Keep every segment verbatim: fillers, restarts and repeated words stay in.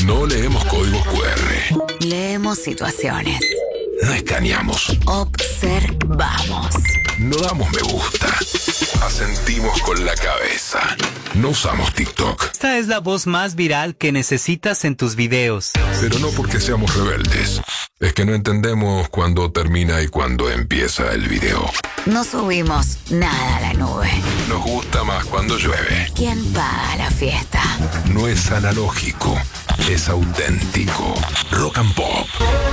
No leemos códigos cu erre. Leemos situaciones. No escaneamos. Observamos. No damos me gusta. Asentimos con la cabeza. No usamos TikTok. Esta es la voz más viral que necesitas en tus videos. Pero no porque seamos rebeldes. Es que no entendemos cuándo termina y cuándo empieza el video. No subimos nada a la nube. Nos gusta más cuando llueve. ¿Quién paga la fiesta? No es analógico, es auténtico. Rock and Pop.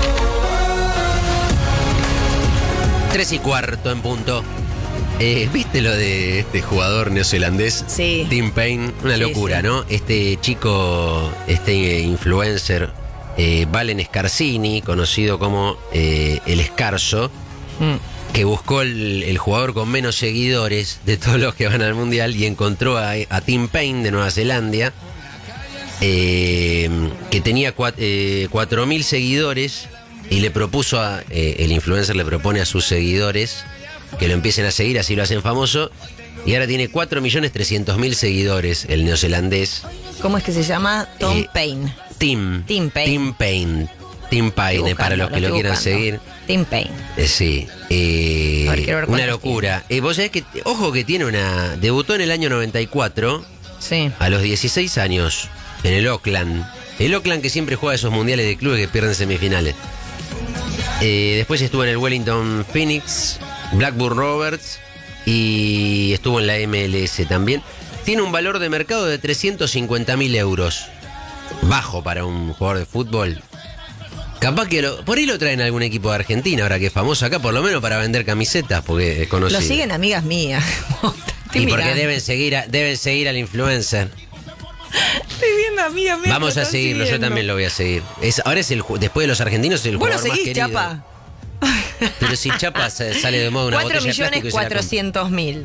Tres y cuarto en punto. Eh, ¿Viste lo de este jugador neozelandés? Sí. Tim Payne, una Sí, locura, sí. ¿no? Este chico, este influencer, eh, Valen Scarsini, conocido como eh, el Escarso, Mm. que buscó el, el jugador con menos seguidores de todos los que van al Mundial y encontró a, a Tim Payne de Nueva Zelanda, eh, que tenía cua- eh, cuatro mil seguidores, y le propuso a, eh, el influencer le propone a sus seguidores que lo empiecen a seguir, así lo hacen famoso, y ahora tiene cuatro millones trescientos mil seguidores, el neozelandés. ¿Cómo es que se llama? Tom Eh, Payne. Tim. Tim Payne. Tim Payne. Tim Payne, Estoy para los buscando, que lo estoy quieran buscando. seguir. Tim Payne. Eh, sí. Eh, A ver, quiero ver una cuántos locura. Eh, vos sabés que, ojo que tiene una... Debutó en el año noventa y cuatro, Sí. a los dieciséis años, en el Auckland. El Auckland que siempre juega esos mundiales de clubes que pierden semifinales. Eh, después estuvo en el Wellington Phoenix, Blackburn Rovers, y estuvo en la eme ele ese también. Tiene un valor de mercado de trescientos cincuenta mil euros. Bajo para un jugador de fútbol. Capaz que lo, por ahí lo traen a algún equipo de Argentina, ahora que es famoso acá, por lo menos para vender camisetas, porque es conocido. Lo siguen amigas mías. Estoy Y porque mirando. deben seguir, a- deben seguir al influencer. Estoy viendo amigas mías. Vamos que a están seguirlo, yo siguiendo. también lo voy a seguir. Es, ahora es el ju- después de los argentinos es el Vos lo jugador más seguís, querido. Chapa. Pero si Chapa se- sale de moda una cuatro botella de millones plástico y se la compra. cuatrocientos mil.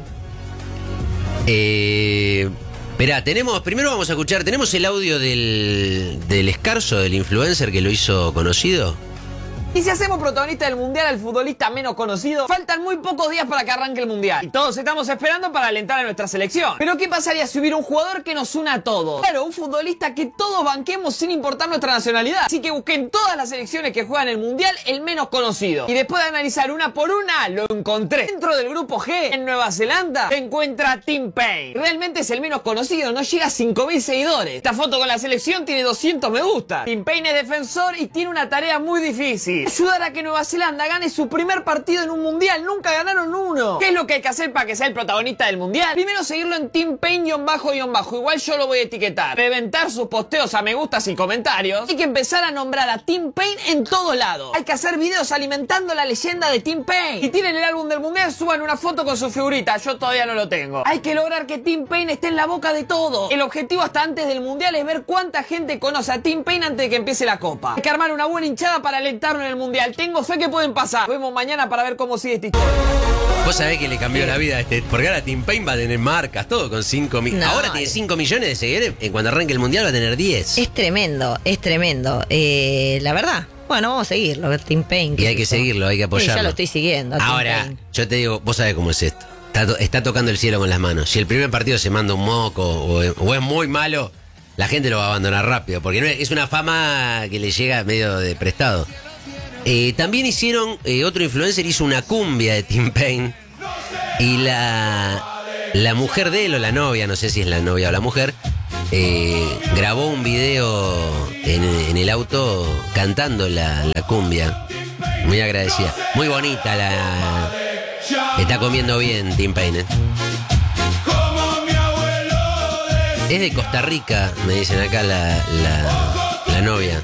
Eh, Esperá, tenemos, primero vamos a escuchar, tenemos el audio del, del Escarso, del influencer que lo hizo conocido. Y si hacemos protagonista del mundial al futbolista menos conocido, faltan muy pocos días para que arranque el mundial. Y todos estamos esperando para alentar a nuestra selección. Pero ¿qué pasaría si hubiera un jugador que nos una a todos? Claro, un futbolista que todos banquemos sin importar nuestra nacionalidad. Así que busqué en todas las selecciones que juegan el mundial el menos conocido. Y después de analizar una por una, lo encontré. Dentro del grupo G, en Nueva Zelanda, se encuentra Tim Payne. Realmente es el menos conocido, no llega a cinco mil seguidores. Esta foto con la selección tiene doscientos me gusta. Tim Payne es defensor y tiene una tarea muy difícil: ayudar a que Nueva Zelanda gane su primer partido en un mundial. Nunca ganaron uno. ¿Qué es lo que hay que hacer para que sea el protagonista del mundial? Primero seguirlo en Tim Payne-bajo. Igual yo lo voy a etiquetar. Reventar sus posteos a me gustas y comentarios. Hay que empezar a nombrar a Tim Payne en todo lado. Hay que hacer videos alimentando la leyenda de Tim Payne. Si tienen el álbum del mundial, suban una foto con su figurita. Yo todavía no lo tengo. Hay que lograr que Tim Payne esté en la boca de todo. El objetivo hasta antes del mundial es ver cuánta gente conoce a Tim Payne antes de que empiece la copa. Hay que armar una buena hinchada para alentarlo en el mundial. Tengo fe que pueden pasar. Nos vemos mañana para ver cómo sigue esta historia. Vos sabés que le cambió la vida a este, porque ahora Tim Payne va a tener marcas, todo con cinco mil. No, ahora tiene cinco millones de seguidores, en cuando arranque el mundial va a tener diez. Es tremendo, es tremendo. Eh, la verdad. Bueno, vamos a seguirlo, Tim Payne. Y hay que seguirlo, hay que apoyarlo. Sí, ya lo estoy siguiendo. a Tim Ahora, Payne. yo te digo, vos sabés cómo es esto. Está, to- está tocando el cielo con las manos. Si el primer partido se manda un moco o, es- o es muy malo, la gente lo va a abandonar rápido, porque no es, es una fama que le llega medio de prestado. Eh, también hicieron, eh, otro influencer hizo una cumbia de Tim Payne, y la, la mujer de él, o la novia, no sé si es la novia o la mujer, eh, grabó un video en, en el auto cantando la, la cumbia. Muy agradecida. Muy bonita la... Está comiendo bien Tim Payne. ¿eh? Es de Costa Rica, me dicen acá la, la, la novia.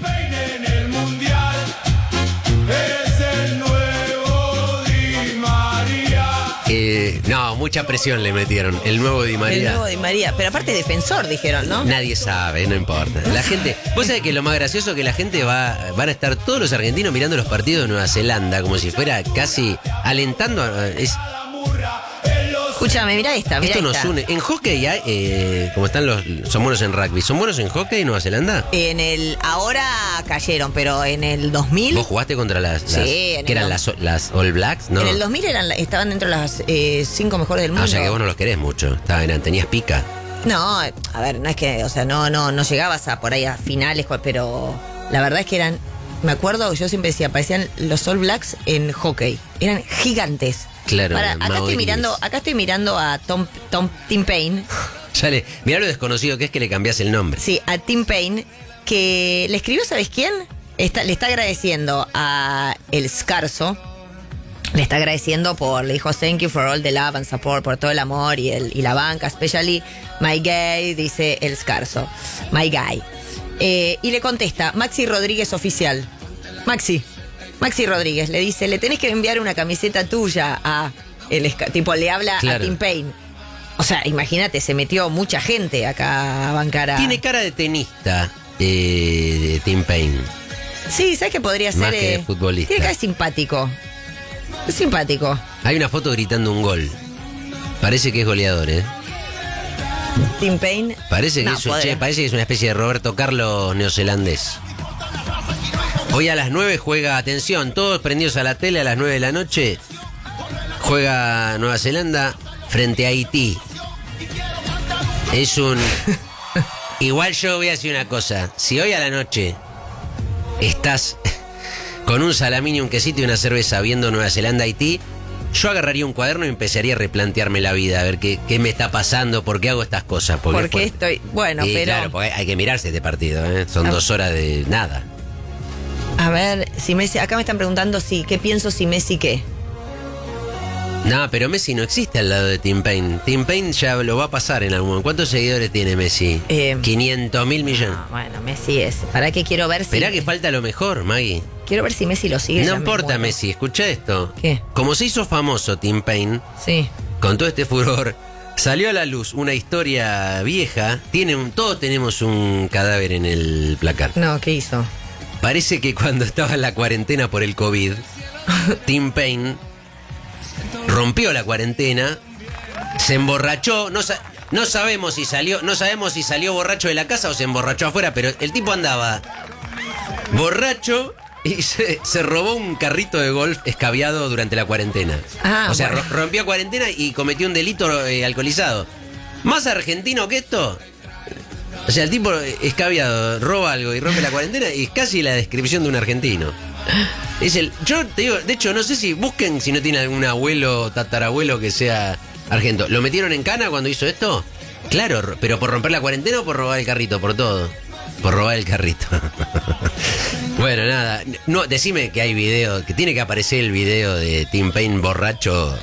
Eh, no, mucha presión le metieron. El nuevo Di El María. nuevo Di María. Pero aparte defensor, dijeron, ¿no? Nadie sabe, no importa. La gente, vos sabés que lo más gracioso es que la gente va, van a estar todos los argentinos mirando los partidos de Nueva Zelanda como si fuera casi alentando. a- es, Escúchame, mirá esta, mirá esto nos esta. une. En hockey, hay, eh, como están los, son buenos en rugby. ¿Son buenos en hockey en Nueva Zelanda? En el... Ahora cayeron, pero en el dos mil... ¿Vos jugaste contra las, las- Sí, en que el eran dos- las, las All Blacks? No. En el dos mil eran, estaban dentro de las eh, cinco mejores del Ah, mundo. o sea que vos no los querés mucho. Estaban, eran- tenías pica. No, a ver, no es que, o sea, no, no, no llegabas a por ahí a finales, pero la verdad es que eran, me acuerdo, yo siempre decía, parecían los All Blacks en hockey, eran gigantes. Claro, Para, acá Mauro estoy mirando, Iris. acá estoy mirando a Tom, Tom Tim Payne. Ya le, mirá lo desconocido que es que le cambiás el nombre. Sí, a Tim Payne, que le escribió, ¿sabes quién? Está, le está agradeciendo a El Scarso. Le está agradeciendo por, le dijo, thank you for all the love and support, por todo el amor y, el, y la banca, especially my gay, dice El Scarso. My guy. Eh, y le contesta, Maxi Rodríguez oficial. Maxi, Maxi Rodríguez, le dice, le tenés que enviar una camiseta tuya a el Scar-". Tipo, le habla Claro. a Tim Payne. O sea, imagínate, se metió mucha gente acá a bancar a... Tiene cara de tenista, eh, de Tim Payne. Sí, ¿sabes qué podría ser? Más que eh, de futbolista. Tiene cara de simpático. Es simpático. Hay una foto gritando un gol. Parece que es goleador, ¿eh? Tim Payne. Parece que, No, es, un, podría. che, parece que es una especie de Roberto Carlos neozelandés. Hoy a las nueve juega, atención, todos prendidos a la tele a las nueve de la noche. Juega Nueva Zelanda frente a Haití. Es un... Igual yo voy a decir una cosa. Si hoy a la noche estás con un salamín y un quesito y una cerveza viendo Nueva Zelanda-Haití, yo agarraría un cuaderno y empezaría a replantearme la vida, a ver qué, qué me está pasando, por qué hago estas cosas. Porque Porque fue- estoy. Bueno, Y pero. claro, porque hay que mirarse este partido, ¿eh? Son Ah. dos horas de nada. A ver, si Messi. Acá me están preguntando si. ¿Qué pienso si Messi qué? No, pero Messi no existe al lado de Tim Payne. Tim Payne ya lo va a pasar en algún momento. ¿Cuántos seguidores tiene Messi? Eh, quinientos mil millones. No, bueno, Messi es. ¿Para qué quiero ver si. Esperá que falta lo mejor, Maggie. Quiero ver si Messi lo sigue. No ya me importa, muero. Messi, escucha esto. ¿Qué? Como se hizo famoso Tim Payne, Sí. con todo este furor, salió a la luz una historia vieja. Tiene un, todos tenemos un cadáver en el placar. No, ¿qué hizo? Parece que cuando estaba en la cuarentena por el COVID, Tim Payne rompió la cuarentena, se emborrachó, no, sa- no sabemos si salió, no sabemos si salió borracho de la casa o se emborrachó afuera, pero el tipo andaba borracho y se, se robó un carrito de golf escabiado durante la cuarentena. Ah, o sea, bueno. ro- rompió cuarentena y cometió un delito eh, alcoholizado. ¿Más argentino que esto? O sea, el tipo escabiado roba algo y rompe la cuarentena y es casi la descripción de un argentino. Es el. Yo te digo, de hecho, no sé si busquen si no tiene algún abuelo, tatarabuelo que sea argento. ¿Lo metieron en cana cuando hizo esto? Claro, ro- pero por romper la cuarentena o por robar el carrito, por todo. Por robar el carrito. Bueno, nada. No, decime que hay video, que tiene que aparecer el video de Tim Payne borracho.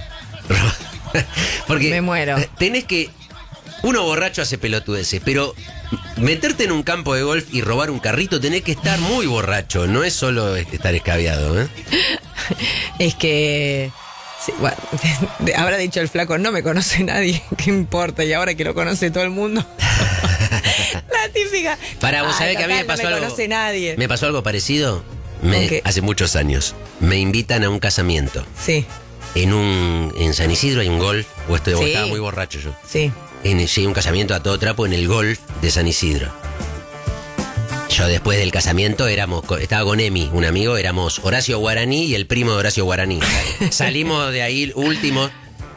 Porque Me muero. tenés que. Uno borracho hace pelotudeces, pero meterte en un campo de golf y robar un carrito tenés que estar muy borracho, no es solo estar escabiado, ¿eh? Es que. Sí, bueno, habrá dicho el flaco, no me conoce nadie, ¿qué importa? Y ahora que lo conoce todo el mundo. La típica. Para vos Ay, sabés que a mí me total, pasó no me algo. conoce nadie. Me pasó algo parecido me- ¿Con qué? hace muchos años. Me invitan a un casamiento. Sí, En un en San Isidro hay un golf, o, estoy, o Sí. estaba muy borracho yo. sí. En, sí, un casamiento a todo trapo en el golf de San Isidro. Yo después del casamiento éramos, co- estaba con Emi, un amigo, éramos Horacio Guaraní y el primo de Horacio Guaraní. Salimos de ahí último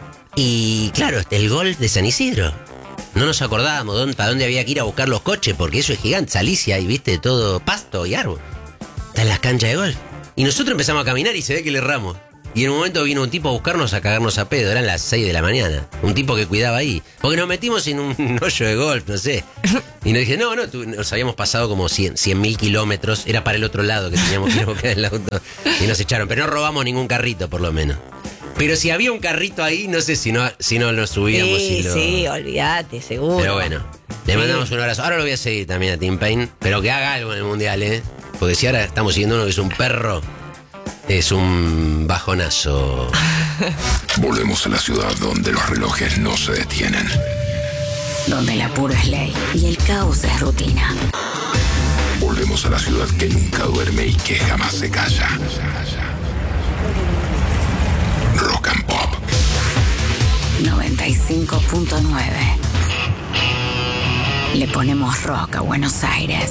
y claro, el golf de San Isidro. No nos acordábamos dónde, para dónde había que ir a buscar los coches porque eso es gigante, salís y ahí viste todo pasto y árbol. Está en las canchas de golf. Y nosotros empezamos a caminar y se ve que le erramos. Y en un momento vino un tipo a buscarnos a cagarnos a pedo, eran las seis de la mañana. Un tipo que cuidaba ahí. Porque nos metimos en un hoyo de golf, no sé. Y nos dije, no, no, tú- nos habíamos pasado como cien mil kilómetros. Era para el otro lado que teníamos que ir a buscar el auto. Y nos echaron, pero no robamos ningún carrito, por lo menos. Pero si había un carrito ahí, no sé si no, si no lo subíamos. Sí, y lo... sí, olvídate, seguro. Pero bueno, le Sí. mandamos un abrazo. Ahora lo voy a seguir también a Tim Payne, pero que haga algo en el mundial, ¿eh? Porque si ahora estamos siguiendo uno que es un perro, es un bajonazo. Volvemos a la ciudad donde los relojes no se detienen. Donde el apuro es ley y el caos es rutina. Volvemos a la ciudad que nunca duerme y que jamás se calla. Rock and Pop. noventa y cinco punto nueve. Le ponemos rock a Buenos Aires.